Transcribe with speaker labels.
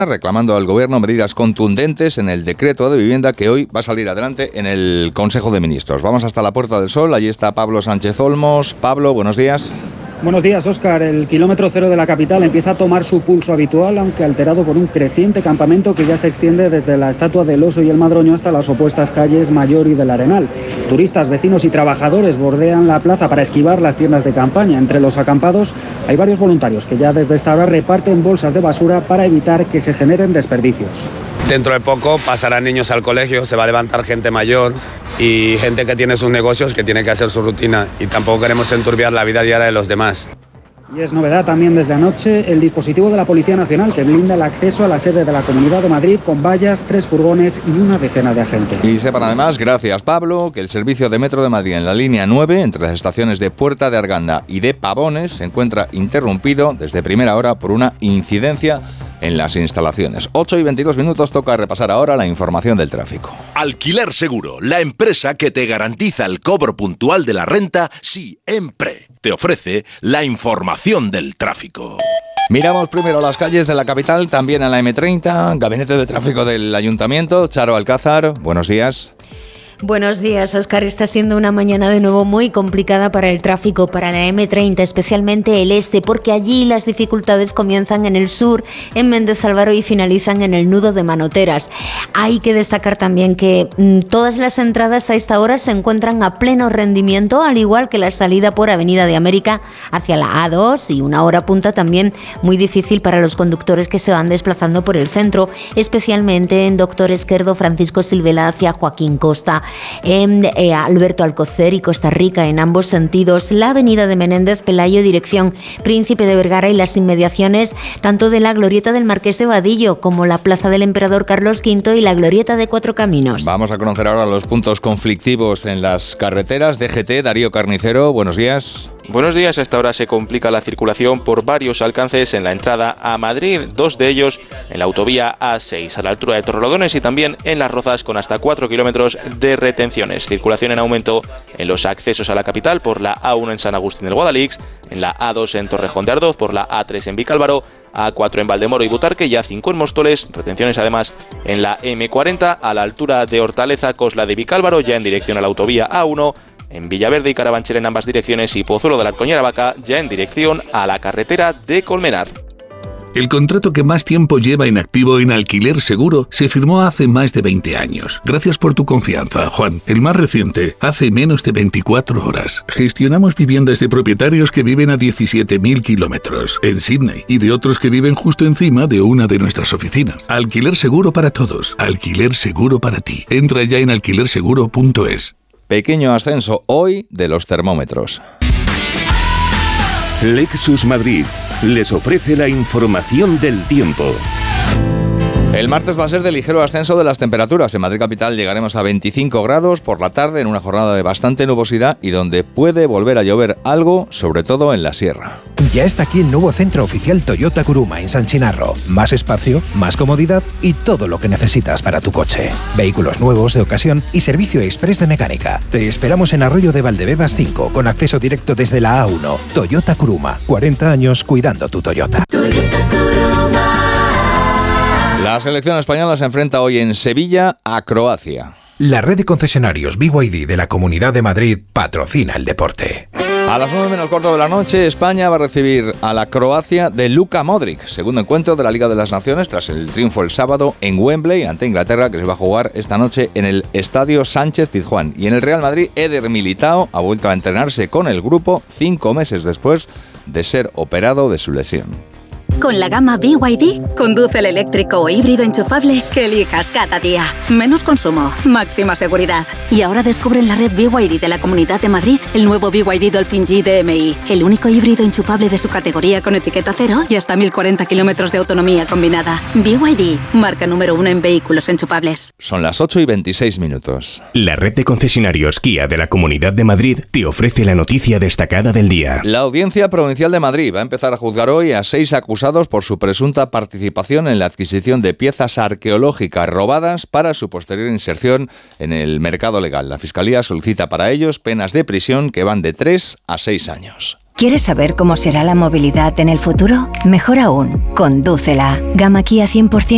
Speaker 1: reclamando al Gobierno medidas contundentes en el decreto de vivienda que hoy va a salir adelante en el Consejo de Ministros. Vamos hasta la Puerta del Sol, allí está Pablo Sánchez Olmos. Pablo, buenos días.
Speaker 2: Buenos días, Óscar. El kilómetro cero de la capital empieza a tomar su pulso habitual, aunque alterado por un creciente campamento que ya se extiende desde la Estatua del Oso y el Madroño hasta las opuestas calles Mayor y del Arenal. Turistas, vecinos y trabajadores bordean la plaza para esquivar las tiendas de campaña. Entre los acampados hay varios voluntarios que ya desde esta hora reparten bolsas de basura para evitar que se generen desperdicios.
Speaker 3: Dentro de poco pasarán niños al colegio, se va a levantar gente mayor y gente que tiene sus negocios, que tiene que hacer su rutina, y tampoco queremos enturbiar la vida diaria de los demás.
Speaker 2: Y es novedad también desde anoche el dispositivo de la Policía Nacional que blinda el acceso a la sede de la Comunidad de Madrid con vallas, 3 furgones y una decena de agentes.
Speaker 1: Y sepan además, gracias Pablo, que el servicio de Metro de Madrid en la línea 9, entre las estaciones de Puerta de Arganda y de Pavones, se encuentra interrumpido desde primera hora por una incidencia en las instalaciones. 8:22, toca repasar ahora la información del tráfico.
Speaker 4: Alquiler Seguro, la empresa que te garantiza el cobro puntual de la renta siempre. Te ofrece la información del tráfico.
Speaker 1: Miramos primero las calles de la capital, también a la M30, Gabinete de Tráfico del Ayuntamiento. Charo Alcázar, buenos días.
Speaker 5: Buenos días, Óscar. Está siendo una mañana de nuevo muy complicada para el tráfico, para la M30, especialmente el este, porque allí las dificultades comienzan en el sur, en Méndez Álvaro, y finalizan en el nudo de Manoteras. Hay que destacar también que todas las entradas a esta hora se encuentran a pleno rendimiento, al igual que la salida por Avenida de América hacia la A2, y una hora punta también muy difícil para los conductores que se van desplazando por el centro, especialmente en Doctor Esquerdo, Francisco Silvela hacia Joaquín Costa. Alberto Alcocer y Costa Rica en ambos sentidos, la avenida de Menéndez Pelayo dirección Príncipe de Vergara y las inmediaciones tanto de la glorieta del Marqués de Vadillo como la plaza del Emperador Carlos V y la glorieta de Cuatro Caminos.
Speaker 1: Vamos a conocer ahora los puntos conflictivos en las carreteras. DGT, Darío Carnicero, buenos días.
Speaker 6: Buenos días. A esta hora se complica la circulación por varios alcances en la entrada a Madrid, 2 de ellos en la autovía A6 a la altura de Torrelodones y también en Las Rozas con hasta 4 kilómetros de retenciones. Circulación en aumento en los accesos a la capital por la A1 en San Agustín del Guadalix, en la A2 en Torrejón de Ardoz, por la A3 en Vicálvaro, A4 en Valdemoro y Butarque y A5 en Móstoles. Retenciones además en la M40 a la altura de Hortaleza, Cosla de Vicálvaro, ya en dirección a la autovía A1, en Villaverde y Carabanchel en ambas direcciones y Pozuelo de la Arcoñera Vaca ya en dirección a la carretera de Colmenar.
Speaker 7: El contrato que más tiempo lleva en activo en Alquiler Seguro se firmó hace más de 20 años. Gracias por tu confianza, Juan. El más reciente, hace menos de 24 horas. Gestionamos viviendas de propietarios que viven a 17.000 kilómetros en Sydney y de otros que viven justo encima de una de nuestras oficinas. Alquiler Seguro para todos. Alquiler Seguro para ti. Entra ya en alquilerseguro.es.
Speaker 1: Pequeño ascenso hoy de los termómetros.
Speaker 8: Lexus Madrid les ofrece la información del tiempo.
Speaker 1: El martes va a ser de ligero ascenso de las temperaturas. En Madrid capital llegaremos a 25 grados por la tarde en una jornada de bastante nubosidad y donde puede volver a llover algo, sobre todo en la sierra.
Speaker 9: Ya está aquí el nuevo centro oficial Toyota Kuruma en San Chinarro. Más espacio, más comodidad y todo lo que necesitas para tu coche. Vehículos nuevos, de ocasión y servicio express de mecánica. Te esperamos en Arroyo de Valdebebas 5 con acceso directo desde la A1. Toyota Kuruma. 40 años cuidando tu Toyota.
Speaker 1: Toyota Kuruma. La selección española se enfrenta hoy en Sevilla a Croacia.
Speaker 9: La red de concesionarios BYD de la Comunidad de Madrid patrocina el deporte.
Speaker 1: A las 9:15 de la noche, España va a recibir a la Croacia de Luka Modric, segundo encuentro de la Liga de las Naciones tras el triunfo el sábado en Wembley ante Inglaterra, que se va a jugar esta noche en el Estadio Sánchez Pizjuán. Y en el Real Madrid, Eder Militao ha vuelto a entrenarse con el grupo 5 meses después de ser operado de su lesión.
Speaker 10: Con la gama BYD, conduce el eléctrico o híbrido enchufable que elijas cada día. Menos consumo, máxima seguridad. Y ahora descubre en la red BYD de la Comunidad de Madrid el nuevo BYD Dolphin G DMI, el único híbrido enchufable de su categoría con etiqueta cero y hasta 1040 kilómetros de autonomía combinada. BYD, marca número 1 en vehículos enchufables.
Speaker 1: Son las 8:26.
Speaker 8: La red de concesionarios Kia de la Comunidad de Madrid te ofrece la noticia destacada del día.
Speaker 1: La Audiencia Provincial de Madrid va a empezar a juzgar hoy a 6 acusados por su presunta participación en la adquisición de piezas arqueológicas robadas para su posterior inserción en el mercado legal. La Fiscalía solicita para ellos penas de prisión que van de 3 a 6 años.
Speaker 11: ¿Quieres saber cómo será la movilidad en el futuro? Mejor aún, condúcela. Gama Kia 100%